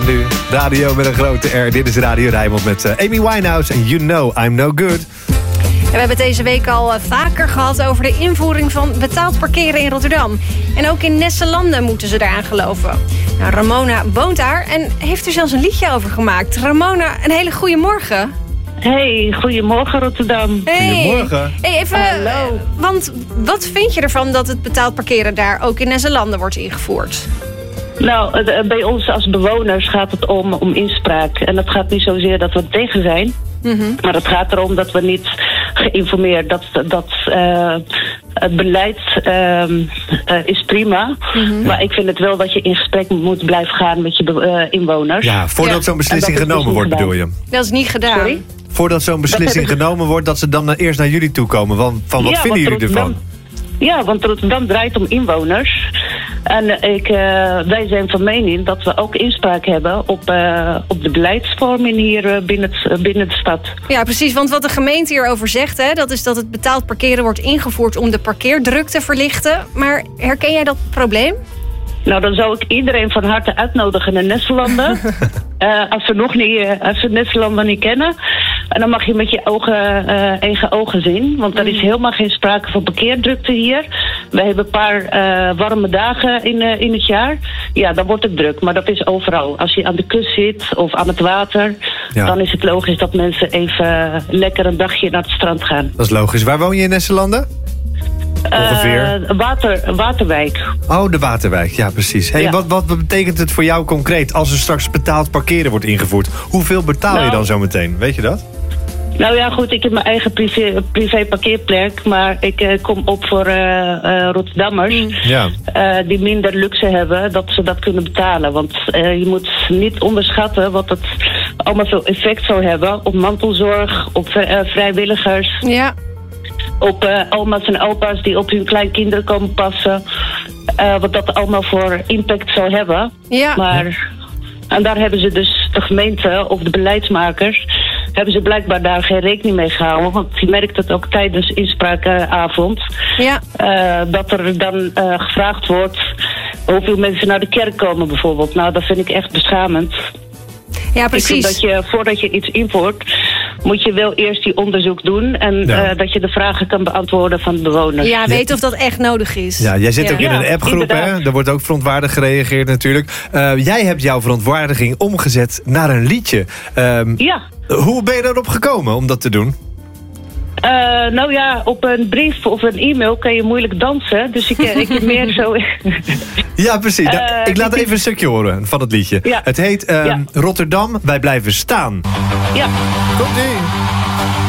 Nu, radio met een grote R. Dit is Radio Rijnmond met Amy Winehouse en You Know I'm No Good. We hebben het deze week al vaker gehad over de invoering van betaald parkeren in Rotterdam. En ook in Nesselanden moeten ze daaraan geloven. Nou, Ramona woont daar en heeft er zelfs een liedje over gemaakt. Ramona, een hele goede morgen. Hey, goedemorgen Rotterdam. Hey. Goedemorgen. Hey, even, Hallo. Want wat vind je ervan dat het betaald parkeren daar ook in Nesselanden wordt ingevoerd? Nou, bij ons als bewoners gaat het om inspraak. En het gaat niet zozeer dat we er tegen zijn. Mm-hmm. Maar het gaat erom dat we niet geïnformeerd dat het beleid is prima. Mm-hmm. Maar ik vind het wel dat je in gesprek moet blijven gaan met je inwoners. Ja, voordat Ja. zo'n beslissing En dat is genomen wordt, dus niet bedoel je? Dat is niet gedaan. Sorry? Voordat zo'n beslissing genomen wordt, dat ze dan eerst naar jullie toe komen. Van wat Ja, vinden want jullie ervan? Ja, want Rotterdam draait om inwoners. En wij zijn van mening dat we ook inspraak hebben op de beleidsvorming hier binnen de stad. Ja, precies. Want wat de gemeente hierover zegt, hè, dat is dat het betaald parkeren wordt ingevoerd om de parkeerdruk te verlichten. Maar herken jij dat probleem? Nou, dan zou ik iedereen van harte uitnodigen naar Nesselanden. Als ze Nesselanden niet kennen. En dan mag je met je eigen ogen zien. Want er is helemaal geen sprake van parkeerdrukte hier. We hebben een paar warme dagen in het jaar. Ja, dan wordt het druk. Maar dat is overal. Als je aan de kust zit of aan het water. Ja. Dan is het logisch dat mensen even lekker een dagje naar het strand gaan. Dat is logisch. Waar woon je in Nesselanden? Ongeveer? Waterwijk. Oh, de Waterwijk. Ja, precies. Hey, Ja. wat betekent het voor jou concreet als er straks betaald parkeren wordt ingevoerd? Hoeveel betaal je Nou, dan zo meteen? Weet je dat? Nou ja, goed, ik heb mijn eigen privé parkeerplek. Maar ik kom op voor Rotterdammers. Ja. Die minder luxe hebben, dat ze dat kunnen betalen. Want je moet niet onderschatten wat het allemaal veel effect zou hebben op mantelzorg, op vrijwilligers, Ja. op oma's en opa's die op hun kleinkinderen komen passen. Wat dat allemaal voor impact zou hebben. Ja. En daar hebben ze dus, de gemeente of de beleidsmakers, hebben ze blijkbaar daar geen rekening mee gehouden. Want je merkt het ook tijdens inspraakavond. Ja. Dat er dan gevraagd wordt hoeveel mensen naar de kerk komen bijvoorbeeld. Nou, dat vind ik echt beschamend. Ja, Ik precies. vind dat je, voordat je iets invoert, moet je wel eerst die onderzoek doen. En Ja. dat je de vragen kan beantwoorden van de bewoners. Ja, weet of dat echt nodig is. Ja, jij zit ook in Ja, een appgroep, hè? inderdaad. Er wordt ook verontwaardigd gereageerd natuurlijk. Jij hebt jouw verontwaardiging omgezet naar een liedje. Ja. Hoe ben je daarop gekomen om dat te doen? Nou ja, op een brief of een e-mail kan je moeilijk dansen. Dus ik heb meer zo... Ja, precies. Ik laat ik- even een stukje horen van het liedje. Ja. Het heet Ja. Rotterdam, wij blijven staan. Ja. Komt-ie.